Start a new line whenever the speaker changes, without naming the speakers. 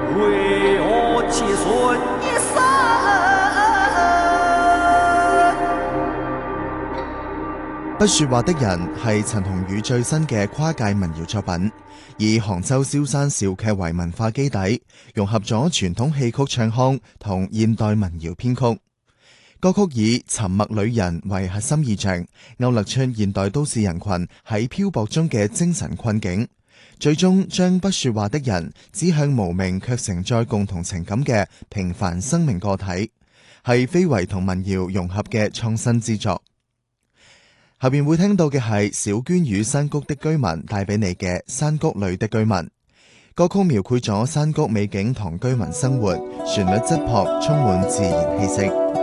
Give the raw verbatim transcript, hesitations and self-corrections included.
为我子孙一生。
不說話的人係陳鴻宇最新嘅跨界民謠作品，以杭州蕭山小劇為文化基底，融合咗傳統戲曲唱腔同現代民謠編曲。歌曲以沉默女人為核心意象，勾勒出現代都市人群喺漂泊中嘅精神困境，最終將不說話的人指向無名卻承載共同情感嘅平凡生命個體，係非遺同民謠融合嘅創新之作。後邊會聽到嘅係小娟與山谷的居民帶俾你嘅山谷裏的居民。歌曲描繪咗山谷美景同居民生活，旋律質樸，充滿自然氣息。